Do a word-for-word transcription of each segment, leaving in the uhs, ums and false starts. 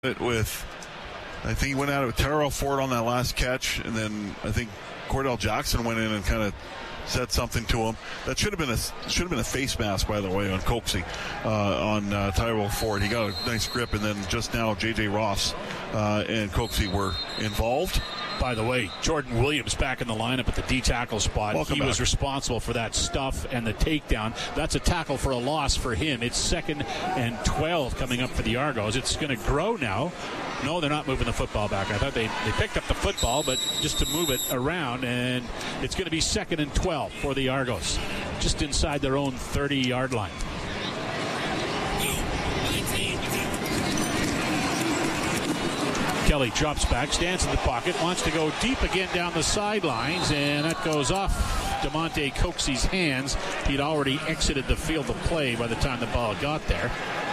it with, I think he went out with Terrell Ford on that last catch, and then I think Cordell Jackson went in and kind of said something to him. That should have been a should have been a face mask, by the way, on Coxie, uh, on uh, Tyrell Ford. He got a nice grip, and then just now J J Ross uh, and Coxie were involved. By the way, Jordan Williams back in the lineup at the D tackle spot. Welcome he back. was responsible for that stuff and the takedown. That's a tackle for a loss for him. It's second and twelve coming up for the Argos. It's going to grow now. No, they're not moving the football back. I thought they, they picked up the football, but just to move it around, and it's going to be second and twelve for the Argos, just inside their own thirty-yard line. Kelly drops back, stands in the pocket, wants to go deep again down the sidelines, and that goes off DeMonte Coxie's hands. He'd already exited the field of play by the time the ball got there.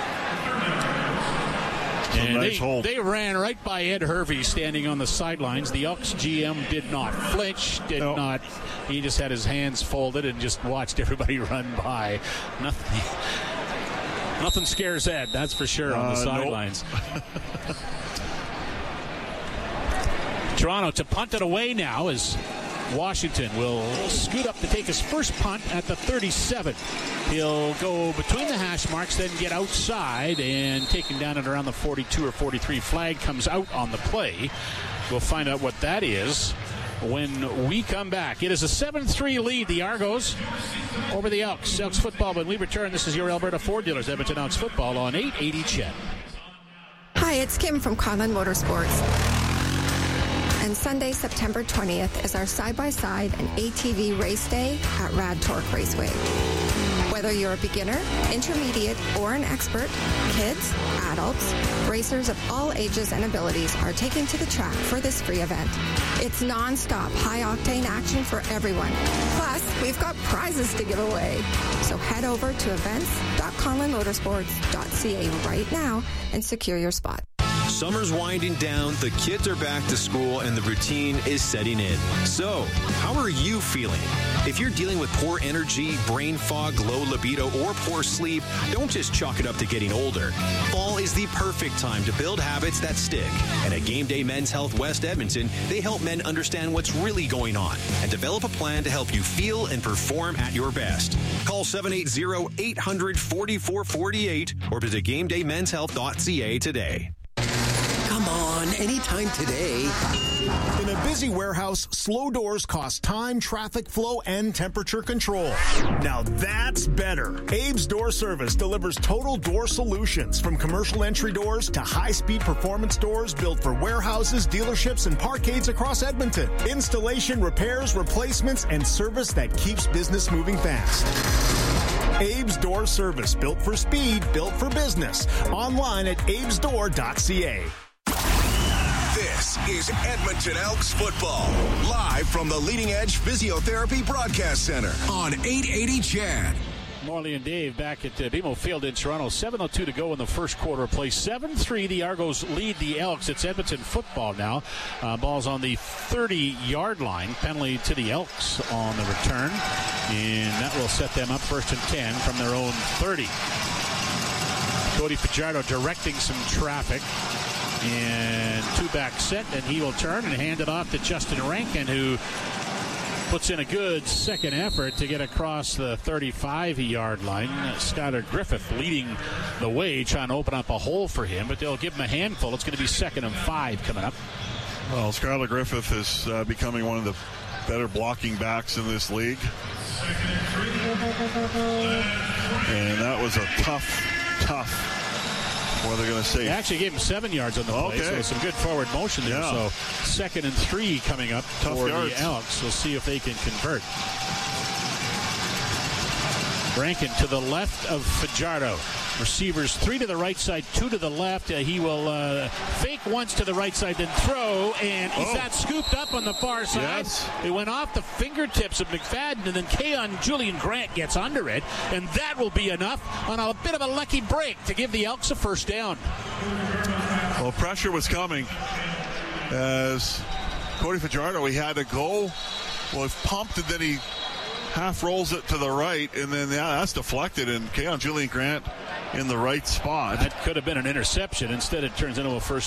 And nice they, they ran right by Ed Hervey standing on the sidelines. The Elks G M did not flinch, did no. not. He just had his hands folded and just watched everybody run by. Nothing, nothing scares Ed, that's for sure, on the uh, sidelines. Nope. Toronto to punt it away now as Washington will scoot up to take his first punt at the thirty-seven. He'll go between the hash marks, then get outside and taken down at around the forty-two or forty-three. Flag comes out on the play. We'll find out what that is when we come back. It is a seven three lead, the Argos over the Elks. Elks football when we return. This is your Alberta Ford Dealers Edmonton Elks football on eight eighty C H E D. Hi, it's Kim from Conlon Motorsports. And Sunday, September twentieth is our side-by-side and A T V race day at Rad Torque Raceway. Whether you're a beginner, intermediate, or an expert, kids, adults, racers of all ages and abilities are taking to the track for this free event. It's non-stop, high-octane action for everyone. Plus, we've got prizes to give away. So head over to events dot conlon motorsports dot c a right now and secure your spot. Summer's winding down, the kids are back to school, and the routine is setting in. So, how are you feeling? If you're dealing with poor energy, brain fog, low libido, or poor sleep, don't just chalk it up to getting older. Fall is the perfect time to build habits that stick. And at Game Day Men's Health West Edmonton, they help men understand what's really going on and develop a plan to help you feel and perform at your best. Call seven eight zero, eight hundred, forty-four forty-eight or visit game day men's health dot c a today. Come on, anytime today. In a busy warehouse, slow doors cost time, traffic flow, and temperature control. Now that's better. Abe's Door Service delivers total door solutions, from commercial entry doors to high-speed performance doors built for warehouses, dealerships, and parkades across Edmonton. Installation, repairs, replacements, and service that keeps business moving fast. Abe's Door Service, built for speed, built for business. Online at abes door dot c a. This is Edmonton Elks football, live from the Leading Edge Physiotherapy Broadcast Center on eight eighty C H E D. Morley and Dave back at uh, B M O Field in Toronto. seven oh two to go in the first quarter of play. seven three, the Argos lead the Elks. It's Edmonton football now. Uh, ball's on the thirty-yard line. Penalty to the Elks on the return. And that will set them up first and ten from their own thirty. Cody Fajardo directing some traffic. And two-back set, and he will turn and hand it off to Justin Rankin, who puts in a good second effort to get across the thirty-five-yard line. Skylar Griffith leading the way, trying to open up a hole for him, but they'll give him a handful. It's going to be second and five coming up. Well, Skylar Griffith is uh, becoming one of the better blocking backs in this league. And that was a tough, tough what are they going to say? They actually gave him seven yards on the play, okay. So some good forward motion there. Yeah. So second and three coming up Tough for yards. the Elks. We'll see if they can convert. Rankin to the left of Fajardo. Receivers three to the right side, two to the left. Uh, he will uh, fake once to the right side, then throw, and oh. is that scooped up on the far side? Yes. It went off the fingertips of McFadden, and then Keon Julian Grant gets under it, and that will be enough on a bit of a lucky break to give the Elks a first down. Well, pressure was coming as Cody Fajardo, he had to go. Well, he pumped, and then he half rolls it to the right, and then yeah, that's deflected, and Keon Julian Grant in the right spot. That could have been an interception. Instead, it turns into a first